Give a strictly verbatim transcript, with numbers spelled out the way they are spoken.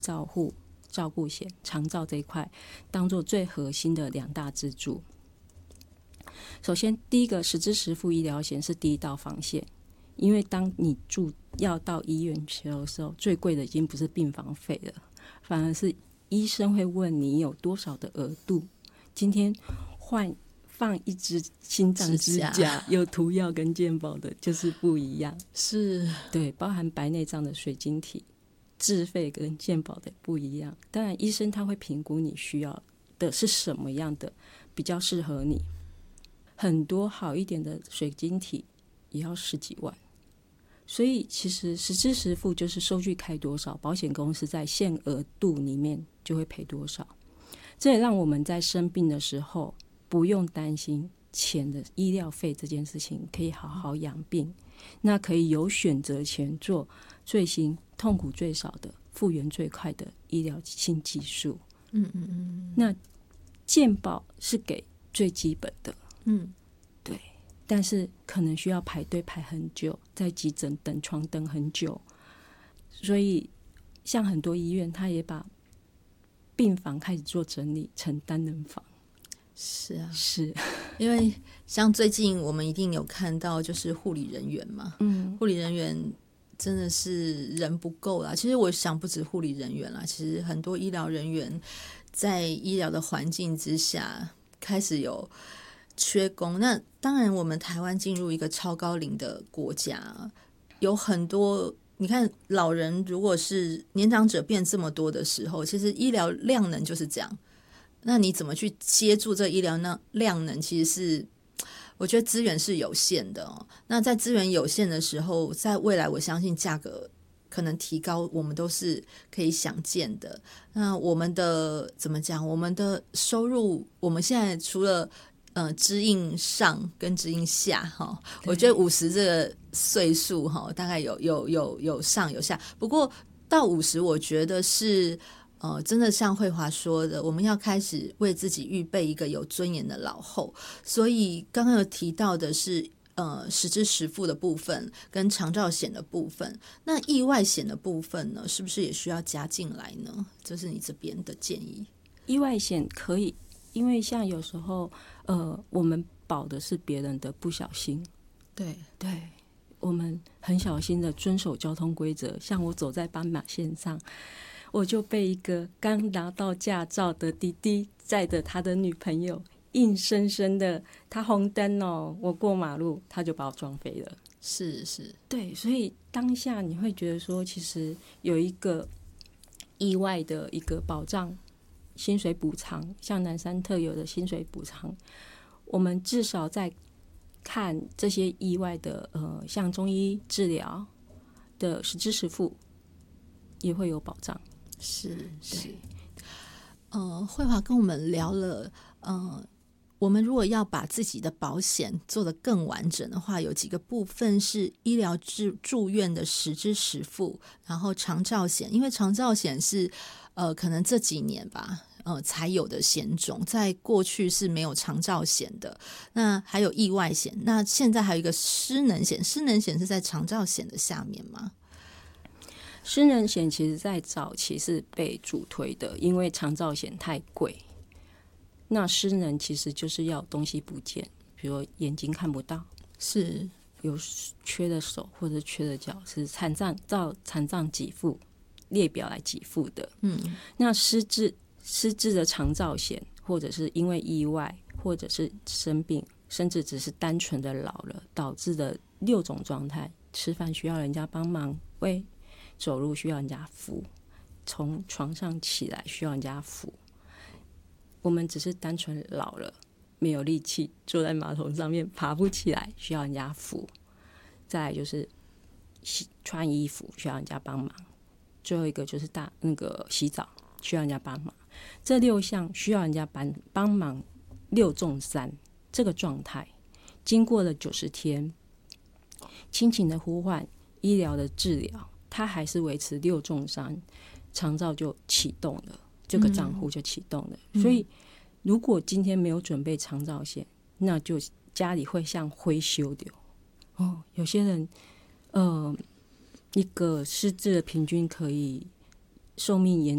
照护照顾险长照这一块当做最核心的两大支柱。首先第一个实支实付医疗险是第一道防线，因为当你住要到医院去的时候，最贵的已经不是病房费了，反而是医生会问你有多少的额度，今天换放一支心脏支架有涂药跟健保的就是不一样， 是对，包含白内障的水晶体自费跟健保的不一样。当然医生他会评估你需要的是什么样的比较适合你，很多好一点的水晶体也要十几万，所以其实实支实付就是收据开多少，保险公司在限额度里面就会赔多少。这也让我们在生病的时候不用担心钱的医疗费这件事情，可以好好养病，那可以有选择权做最新痛苦最少的复原最快的医疗新技术。 嗯嗯嗯， 那健保是给最基本的， 嗯， 对，但是可能需要排队排很久，在急诊等床等很久，所以像很多医院他也把病房开始做整理成单人房。 是啊， 是因为像最近我们一定有看到就是护理人员嘛，嗯，护理人员真的是人不够啦。其实我想不止护理人员啦，其实很多医疗人员在医疗的环境之下开始有缺工。那当然我们台湾进入一个超高龄的国家，有很多你看老人如果是年长者变这么多的时候，其实医疗量能就是这样，那你怎么去接住这医疗量能，其实是我觉得资源是有限的哦。那在资源有限的时候，在未来我相信价格可能提高，我们都是可以想见的。那我们的怎么讲？我们的收入，我们现在除了呃支应上跟支应下哈，我觉得五十这个岁数哈，大概有有有有上有下。不过到五十，我觉得是。呃，真的像慧华说的，我们要开始为自己预备一个有尊严的老后。所以刚刚有提到的是呃实支实付的部分跟长照险的部分，那意外险的部分呢，是不是也需要加进来呢？这是你这边的建议。 意外险可以，因为像有时候呃我们保的是别人的不小心， 对对，我们很小心的遵守交通规则，像我走在斑马线上，我就被一个刚拿到驾照的弟弟载着他的女朋友，硬生生的，他红灯哦，我过马路，他就把我撞飞了。 是是， 对，所以当下你会觉得说，其实有一个意外的一个保障，薪水补偿，像南山特有的薪水补偿，我们至少在看这些意外的，呃，像中医治疗的实支实付也会有保障。 是是，呃，慧华跟我们聊了，呃，我们如果要把自己的保险做得更完整的话，有几个部分是医疗住住院的实支实付，然后长照险，因为长照险是呃可能这几年吧，呃才有的险种，在过去是没有长照险的。那还有意外险，那现在还有一个失能险，失能险是在长照险的下面吗？ 失能险其实在早期是被主推的，因为长照险太贵。那失能其实就是要东西不见，比如眼睛看不到， 是有缺的手或者缺的脚，是残障照残障给付列表来给付的。嗯，那失智失智的长照险，或者是因为意外，或者是生病，甚至只是单纯的老了导致的六种状态：吃饭需要人家帮忙喂，走路需要人家扶，从床上起来需要人家扶。我们只是单纯老了，没有力气，坐在马桶上面爬不起来，需要人家扶。再来就是洗穿衣服需要人家帮忙，最后一个就是大那个洗澡需要人家帮忙。这六项需要人家帮帮忙，六中三这个状态，经过了九十天，亲情的呼唤、医疗的治疗，它还是维持六中三，长照就启动了。这个账户就启动了、嗯、所以如果今天没有准备长照险，那就家里会像灰修掉哦。有些人呃，一个失智的平均可以寿命延